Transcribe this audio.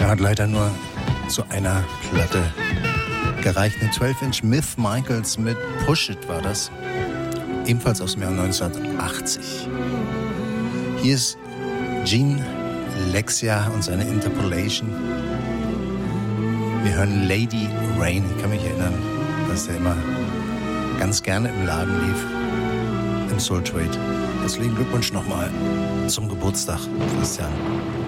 Er hat leider nur zu einer Platte gereicht. Eine 12-Inch Myth Michaels mit Push It war das. Ebenfalls aus dem Jahr 1980. Hier ist Gene Lexia und seine Interpolation. Wir hören Lady Rain. Ich kann mich erinnern, dass der immer ganz gerne im Laden lief. Im Soul Trade. Herzlichen Glückwunsch nochmal zum Geburtstag, Christian.